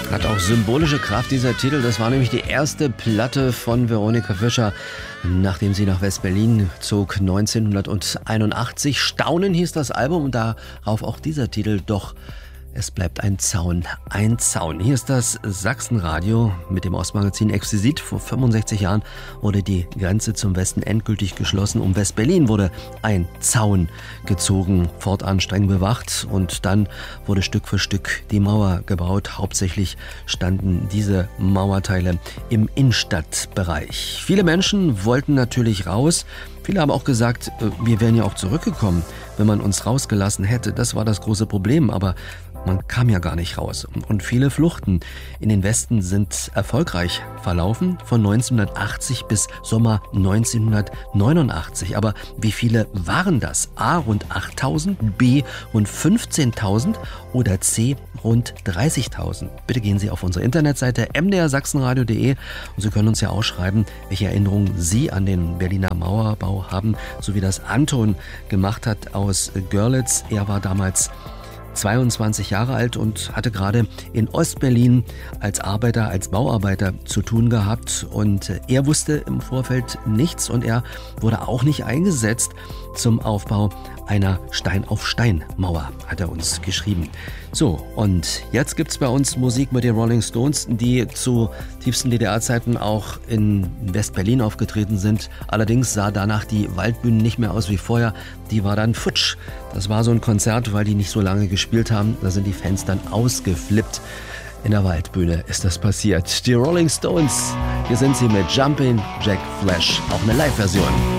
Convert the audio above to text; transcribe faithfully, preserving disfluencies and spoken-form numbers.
Hat auch symbolische Kraft, dieser Titel. Das war nämlich die erste Platte von Veronika Fischer, nachdem sie nach West-Berlin zog, neunzehnhunderteinundachtzig. Staunen hieß das Album und darauf auch dieser Titel. Doch es bleibt ein Zaun, ein Zaun. Hier ist das Sachsenradio mit dem Ostmagazin Exquisit. Vor fünfundsechzig Jahren wurde die Grenze zum Westen endgültig geschlossen. Um West-Berlin wurde ein Zaun gezogen, fortan streng bewacht. Und dann wurde Stück für Stück die Mauer gebaut. Hauptsächlich standen diese Mauerteile im Innenstadtbereich. Viele Menschen wollten natürlich raus. Viele haben auch gesagt, wir wären ja auch zurückgekommen, wenn man uns rausgelassen hätte. Das war das große Problem, aber man kam ja gar nicht raus. Und viele Fluchten in den Westen sind erfolgreich verlaufen, von neunzehnhundertachtzig bis Sommer neunzehnhundertneunundachtzig. Aber wie viele waren das? A, rund achttausend, B, rund fünfzehntausend oder C, rund dreißigtausend? Bitte gehen Sie auf unsere Internetseite m d r sachsenradio punkt d e und Sie können uns ja auch schreiben, welche Erinnerungen Sie an den Berliner Mauerbau haben, so wie das Anton gemacht hat aus Görlitz. Er war damals zweiundzwanzig Jahre alt und hatte gerade in Ostberlin als Arbeiter, als Bauarbeiter zu tun gehabt. Und er wusste im Vorfeld nichts und er wurde auch nicht eingesetzt zum Aufbau einer Stein-auf-Stein-Mauer, hat er uns geschrieben. So, und jetzt gibt's bei uns Musik mit den Rolling Stones, die zu tiefsten D D R-Zeiten auch in West-Berlin aufgetreten sind. Allerdings sah danach die Waldbühne nicht mehr aus wie vorher. Die war dann futsch. Das war so ein Konzert, weil die nicht so lange gespielt haben. Da sind die Fans dann ausgeflippt. In der Waldbühne ist das passiert. Die Rolling Stones, hier sind sie mit Jumpin' Jack Flash, auch eine Live-Version.